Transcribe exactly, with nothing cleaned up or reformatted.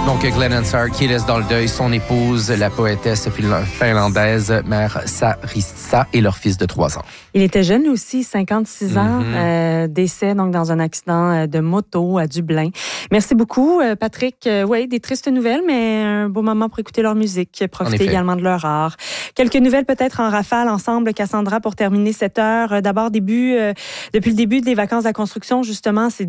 Donc, Glenn Hansard qui laisse dans le deuil son épouse, la poétesse finlandaise Mère Sarissa, et leur fils de trois ans. Il était jeune aussi, cinquante-six ans, Mm-hmm. euh, décès donc dans un accident de moto à Dublin. Merci beaucoup, Patrick. Euh, oui, des tristes nouvelles, mais un beau moment pour écouter leur musique, profiter également de leur art. Quelques nouvelles peut-être en rafale ensemble, Cassandra, pour terminer cette heure. D'abord, début, euh, depuis le début des vacances à construction, justement, c'est